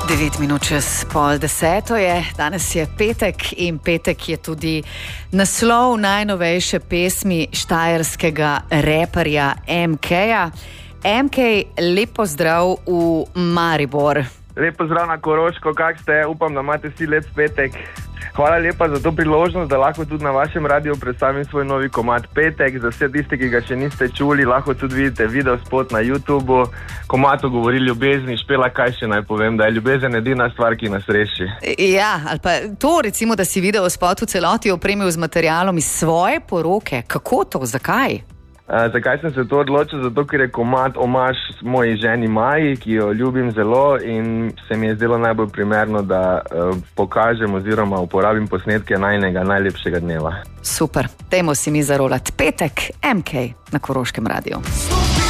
9:09 je, danes je petek in petek je tudi naslov najnovejše pesmi štajerskega reperja MK-ja. MK, lep pozdrav v Maribor. Lep pozdrav na Koroško, kak ste? Upam, da imate vsi lep petek. Hvala lepa za to priložnost, da lahko tudi na vašem radiju predstavim svoj novi komad Petek. Za vse tiste, ki ga še niste čuli, lahko tudi vidite video spot na YouTubeu. Komad govori ljubezni, Špela, kaj še naj povem, da je ljubezen edina stvar, ki nas reši. Ja, ali pa to recimo, da si video spot v celoti opremil z materialom iz svoje poroke. Kako to? Zakaj? Zakaj sem se to odločil? Zato, ker je komad omaž moji ženi Maji, ki jo ljubim zelo in se mi je zdelo najbolj primerno, da pokažem oziroma uporabim posnetke najnega najlepšega dneva. Super, dajmo si mi zarolati Petek, MK na Koroškem radiju.